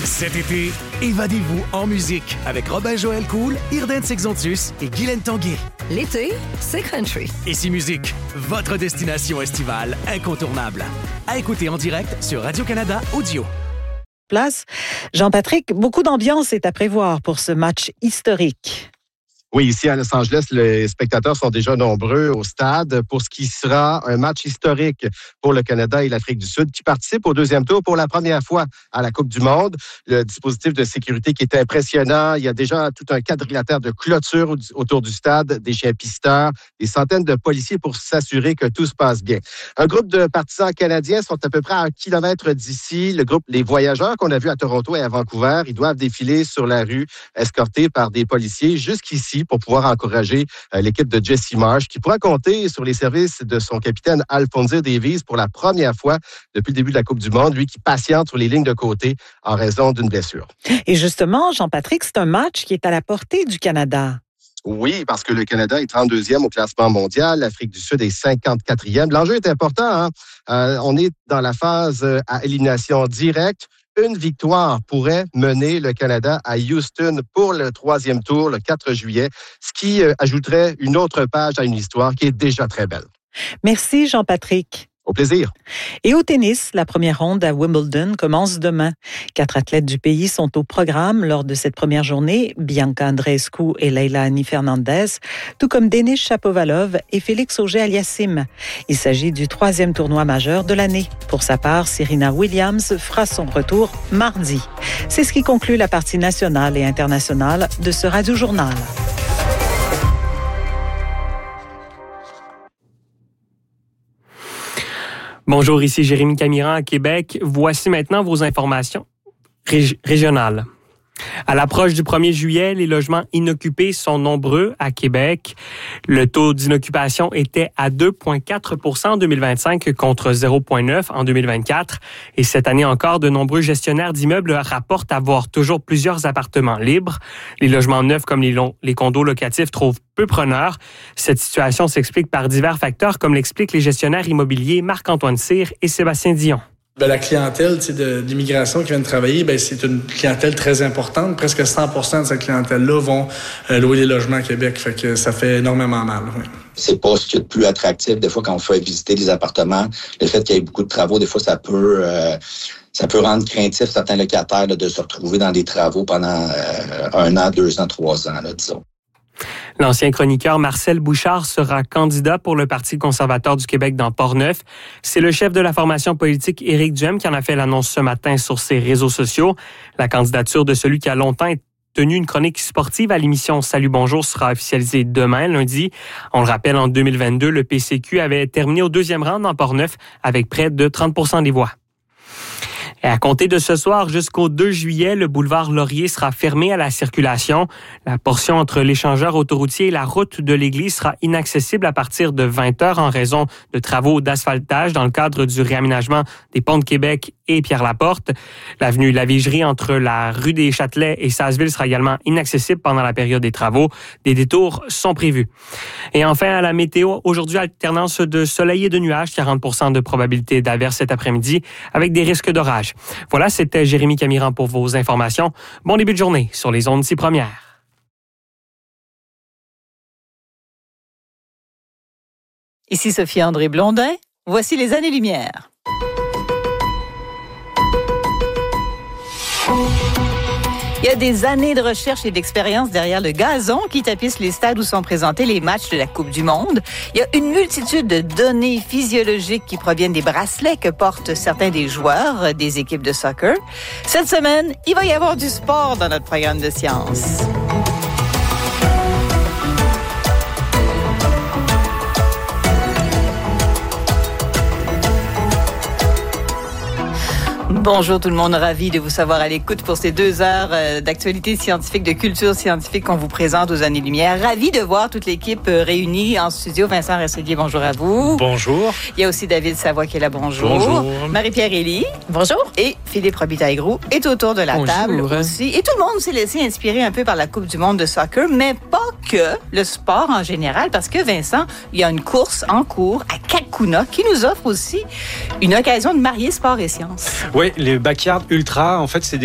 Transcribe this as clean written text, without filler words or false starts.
Cet été, évadez-vous en musique avec Robin-Joël Cool, Irden Sexontus et Guylaine Tanguay. L'été, c'est country. Ici Musique, votre destination estivale incontournable. À écouter en direct sur Radio-Canada Audio. Place. Jean-Patrick, beaucoup d'ambiance est à prévoir pour ce match historique. Oui, ici à Los Angeles, les spectateurs sont déjà nombreux au stade pour ce qui sera un match historique pour le Canada et l'Afrique du Sud qui participent au deuxième tour pour la première fois à la Coupe du Monde. Le dispositif de sécurité qui est impressionnant. Il y a déjà tout un quadrilatère de clôture autour du stade, des chiens pisteurs, des centaines de policiers pour s'assurer que tout se passe bien. Un groupe de partisans canadiens sont à peu près à 1 kilomètre d'ici. Le groupe Les Voyageurs qu'on a vu à Toronto et à Vancouver, ils doivent défiler sur la rue escortés par des policiers jusqu'ici pour pouvoir encourager l'équipe de Jesse Marsh, qui pourra compter sur les services de son capitaine Alphonso Davies pour la première fois depuis le début de la Coupe du Monde, lui qui patiente sur les lignes de côté en raison d'une blessure. Et justement, Jean-Patrick, c'est un match qui est à la portée du Canada. Oui, parce que le Canada est 32e au classement mondial, l'Afrique du Sud est 54e. L'enjeu est important, hein? On est dans la phase à élimination directe. Une victoire pourrait mener le Canada à Houston pour le 3e tour, le 4 juillet, ce qui ajouterait une autre page à une histoire qui est déjà très belle. Merci, Jean-Patrick. Au plaisir. Et au tennis, la première ronde à Wimbledon commence demain. 4 athlètes du pays sont au programme lors de cette première journée, Bianca Andreescu et Leila Annie Fernandez, tout comme Denis Shapovalov et Félix Auger-Aliassime. Il s'agit du 3e tournoi majeur de l'année. Pour sa part, Serena Williams fera son retour mardi. C'est ce qui conclut la partie nationale et internationale de ce radio-journal. Bonjour, ici Jérémy Camiran à Québec. Voici maintenant vos informations régionales. À l'approche du 1er juillet, les logements inoccupés sont nombreux à Québec. Le taux d'inoccupation était à 2,4 % en 2025 contre 0,9 en 2024. Et cette année encore, de nombreux gestionnaires d'immeubles rapportent avoir toujours plusieurs appartements libres. Les logements neufs comme les condos locatifs trouvent peu preneurs. Cette situation s'explique par divers facteurs, comme l'expliquent les gestionnaires immobiliers Marc-Antoine Cyr et Sébastien Dion. La clientèle d'immigration qui vient de travailler, c'est une clientèle très importante. Presque 100% de cette clientèle-là vont louer des logements à Québec. Fait que ça fait énormément mal. Oui. C'est pas ce qui est le plus attractif. Des fois, quand on fait visiter des appartements, le fait qu'il y ait beaucoup de travaux, des fois, ça peut rendre craintif certains locataires là, de se retrouver dans des travaux pendant 1 an, 2 ans, 3 ans, là, disons. L'ancien chroniqueur Marcel Bouchard sera candidat pour le Parti conservateur du Québec dans Portneuf. C'est le chef de la formation politique Éric Duhem qui en a fait l'annonce ce matin sur ses réseaux sociaux. La candidature de celui qui a longtemps tenu une chronique sportive à l'émission Salut Bonjour sera officialisée demain, lundi. On le rappelle, en 2022, le PCQ avait terminé au 2e rang dans Portneuf avec près de 30% des voix. Et à compter de ce soir jusqu'au 2 juillet, le boulevard Laurier sera fermé à la circulation. La portion entre l'échangeur autoroutier et la route de l'église sera inaccessible à partir de 20h en raison de travaux d'asphaltage dans le cadre du réaménagement des ponts de Québec et Pierre-Laporte. L'avenue La Vigerie entre la rue des Châtelets et Sasseville sera également inaccessible pendant la période des travaux. Des détours sont prévus. Et enfin, à la météo, aujourd'hui, alternance de soleil et de nuages, 40% de probabilité d'averse cet après-midi avec des risques d'orage. Voilà, c'était Jérémy Camiran pour vos informations. Bon début de journée sur les ondes 6 premières. Ici Sophie-André Blondin. Voici les années-lumière. Il y a des années de recherche et d'expérience derrière le gazon qui tapisse les stades où sont présentés les matchs de la Coupe du Monde. Il y a une multitude de données physiologiques qui proviennent des bracelets que portent certains des joueurs des équipes de soccer. Cette semaine, il va y avoir du sport dans notre programme de sciences. Bonjour tout le monde, ravi de vous savoir à l'écoute pour ces 2 heures d'actualité scientifique, de culture scientifique qu'on vous présente aux années-lumière. Ravi de voir toute l'équipe réunie en studio. Vincent Resselier, bonjour à vous. Bonjour. Il y a aussi David Savoie qui est là, bonjour. Bonjour. Marie-Pierre Élie. Bonjour. Et Philippe Robitaille-Groux est autour de la table aussi. Et tout le monde s'est laissé inspirer un peu par la Coupe du monde de soccer, mais pas que le sport en général, parce que Vincent, il y a une course en cours à Kakuna qui nous offre aussi une occasion de marier sport et sciences. Oui, les Backyard Ultra, en fait, c'est des